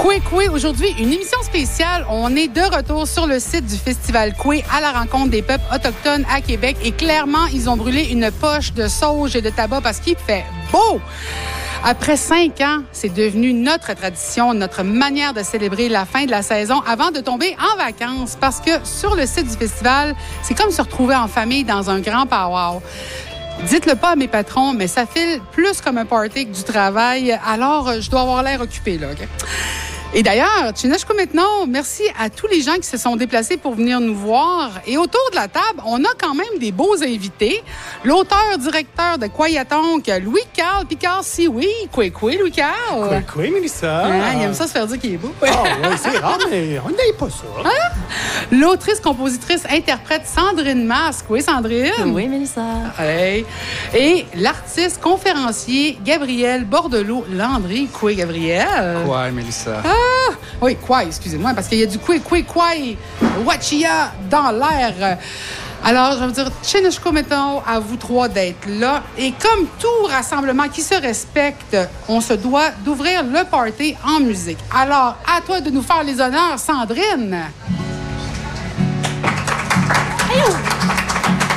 Koué, aujourd'hui, une émission spéciale. On est de retour sur le site du Festival Koué à la rencontre des peuples autochtones à Québec. Et clairement, ils ont brûlé une poche de sauge et de tabac parce qu'il fait beau. Après 5 ans, c'est devenu notre tradition, notre manière de célébrer la fin de la saison avant de tomber en vacances. Parce que sur le site du festival, c'est comme se retrouver en famille dans un grand powwow. Dites-le pas à mes patrons, mais ça file plus comme un party que du travail. Alors, je dois avoir l'air occupé, là. Okay? Et d'ailleurs, Tchineshko maintenant, merci à tous les gens qui se sont déplacés pour venir nous voir. Et autour de la table, on a quand même des beaux invités. L'auteur-directeur de Kwayatonk, Louis-Carl Picard-Sioui. Koué, Louis-Carl. Koué, Mélissa. Ah, il aime ça se faire dire qu'il est beau. Ah oui, c'est rare, mais on n'aille pas ça. Hein? L'autrice, compositrice, interprète Sandrine Masque. Oui, Sandrine. Oui, Mélissa. Hey. Et l'artiste conférencier Gabriel Bordelot-Landry. Koué, Gabriel. Quoi, Mélissa? Oui, quoi, excusez-moi, parce qu'il y a du koué, wachia dans l'air. Alors, je veux dire, Tchineshko, mettons, à vous trois d'être là. Et comme tout rassemblement qui se respecte, on se doit d'ouvrir le party en musique. Alors, à toi de nous faire les honneurs, Sandrine. Hey,